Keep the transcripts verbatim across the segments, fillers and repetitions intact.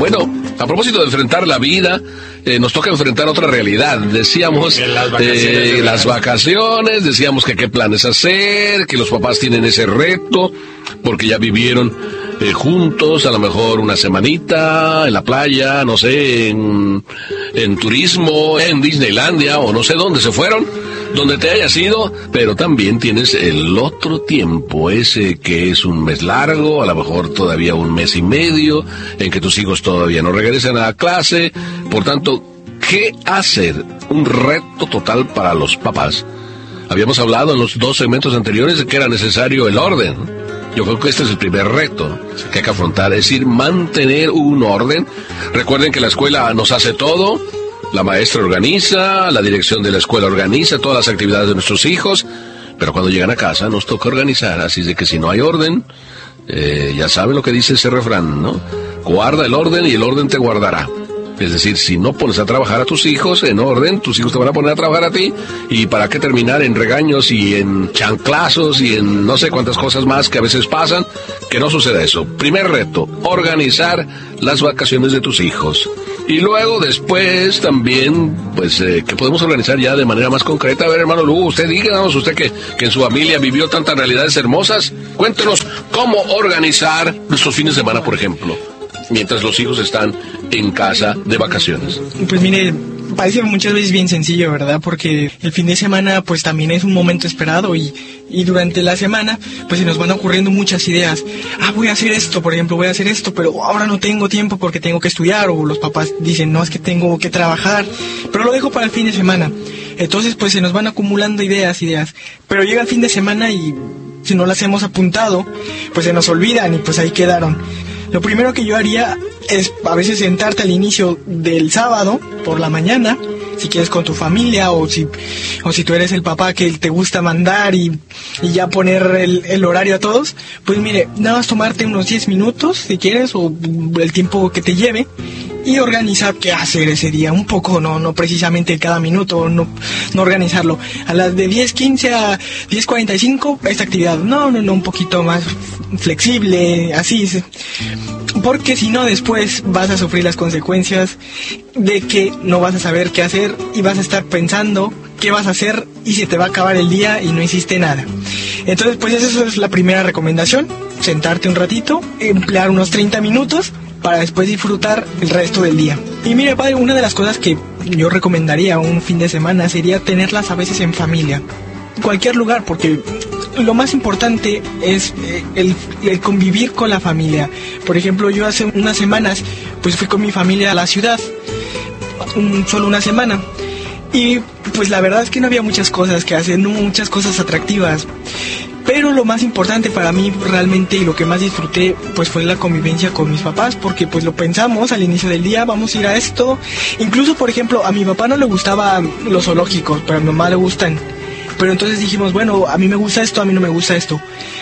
Bueno, a propósito de enfrentar la vida, eh, nos toca enfrentar otra realidad. Decíamos las vacaciones, eh, las vacaciones, decíamos que qué planes hacer, que los papás tienen ese reto, porque ya vivieron eh, juntos, a lo mejor una semanita en la playa, no sé, en, en turismo, en Disneylandia o no sé dónde se fueron, donde te hayas ido, pero también tienes el otro tiempo, ese que es un mes largo, a lo mejor todavía un mes y medio, en que tus hijos todavía no regresan a la clase. Por tanto, ¿qué hacer? Un reto total para los papás. Habíamos hablado en los dos segmentos anteriores de que era necesario el orden. Yo creo que este es el primer reto que hay que afrontar, es decir, mantener un orden. Recuerden que la escuela nos hace todo. La maestra organiza, la dirección de la escuela organiza todas las actividades de nuestros hijos, pero cuando llegan a casa nos toca organizar, así de que si no hay orden, eh, ya saben lo que dice ese refrán, ¿no? Guarda el orden y el orden te guardará. Es decir, si no pones a trabajar a tus hijos en orden, tus hijos te van a poner a trabajar a ti, y para qué terminar en regaños y en chanclazos y en no sé cuántas cosas más que a veces pasan, que no suceda eso. Primer reto, organizar las vacaciones de tus hijos. Y luego después también, pues, eh, que podemos organizar ya de manera más concreta. A ver, hermano Lugo, usted díganos, usted que, que en su familia vivió tantas realidades hermosas, cuéntenos cómo organizar nuestros fines de semana, por ejemplo, mientras los hijos están en casa de vacaciones. Pues mire, parece muchas veces bien sencillo, ¿verdad? Porque el fin de semana pues también es un momento esperado y, y durante la semana pues se nos van ocurriendo muchas ideas. Ah, voy a hacer esto, por ejemplo, voy a hacer esto, pero ahora no tengo tiempo porque tengo que estudiar, o los papás dicen, no, es que tengo que trabajar, pero lo dejo para el fin de semana. Entonces pues se nos van acumulando ideas, ideas, pero llega el fin de semana y si no las hemos apuntado, pues se nos olvidan y pues ahí quedaron. Lo primero que yo haría es a veces sentarte al inicio del sábado por la mañana, si quieres con tu familia, o si o si tú eres el papá que te gusta mandar y, y ya poner el, el horario a todos, pues mire, nada más tomarte unos diez minutos si quieres, o el tiempo que te lleve, y organizar qué hacer ese día, un poco, no no precisamente cada minuto, no no organizarlo a las de diez quince a diez cuarenta y cinco esta actividad, no, no, no, un poquito más flexible, así, porque si no después vas a sufrir las consecuencias de que no vas a saber qué hacer y vas a estar pensando qué vas a hacer y se te va a acabar el día y no hiciste nada. Entonces pues esa es la primera recomendación, sentarte un ratito, emplear unos treinta minutos para después disfrutar el resto del día. Y mire, padre, una de las cosas que yo recomendaría un fin de semana sería tenerlas a veces en familia, en cualquier lugar, porque lo más importante es el, el convivir con la familia. Por ejemplo, yo hace unas semanas pues fui con mi familia a la ciudad, un, solo una semana, y pues la verdad es que no había muchas cosas que hacer, no muchas cosas atractivas. Pero lo más importante para mí realmente, y lo que más disfruté, pues fue la convivencia con mis papás, porque pues lo pensamos al inicio del día, vamos a ir a esto. Incluso, por ejemplo, a mi papá no le gustaban los zoológicos, pero a mi mamá le gustan. Pero entonces dijimos, bueno, a mí me gusta esto, a mí no me gusta esto.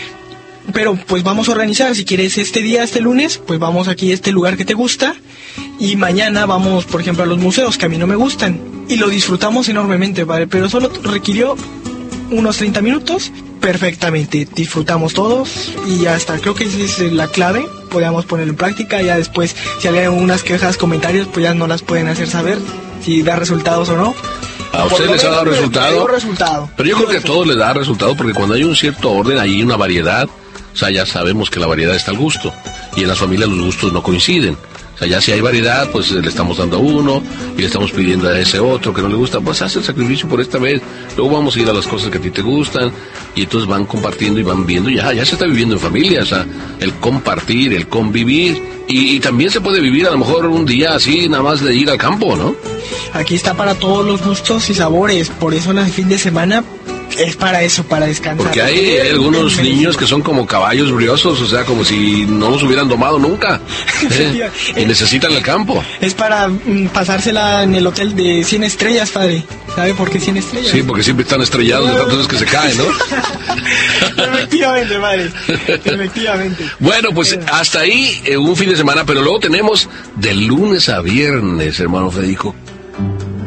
Pero pues vamos a organizar, si quieres este día, este lunes, pues vamos aquí a este lugar que te gusta, y mañana vamos, por ejemplo, a los museos que a mí no me gustan. Y lo disfrutamos enormemente, ¿vale? Pero solo requirió unos treinta minutos, perfectamente, disfrutamos todos y ya está. Creo que esa es la clave, podemos ponerlo en práctica. Ya después, si hay algunas quejas, comentarios, pues ya no las pueden hacer saber si da resultados o no. ¿A usted les ha dado resultado? resultado? Pero yo creo que a todos les da resultado, porque cuando hay un cierto orden, hay una variedad. O sea, ya sabemos que la variedad está al gusto, y en las familias los gustos no coinciden. O sea, ya si hay variedad, pues le estamos dando a uno y le estamos pidiendo a ese otro que no le gusta, pues haz el sacrificio por esta vez, luego vamos a ir a las cosas que a ti te gustan, y entonces van compartiendo y van viendo, ya, ya se está viviendo en familia, o sea, el compartir, el convivir, y, y también se puede vivir a lo mejor un día así, nada más de ir al campo, ¿no? Aquí está para todos los gustos y sabores, por eso el fin de semana es para eso, para descansar. Porque hay, hay algunos niños que son como caballos briosos, o sea, como si no los hubieran domado nunca, ¿eh? Y necesitan el campo. Es para mm, pasársela en el hotel de cien estrellas, padre. ¿Sabe por qué cien estrellas? Sí, porque siempre están estrellados de tantas veces que se caen, ¿no? Efectivamente, padre. Efectivamente. Bueno, pues hasta ahí eh, un fin de semana, pero luego tenemos de lunes a viernes, hermano Federico.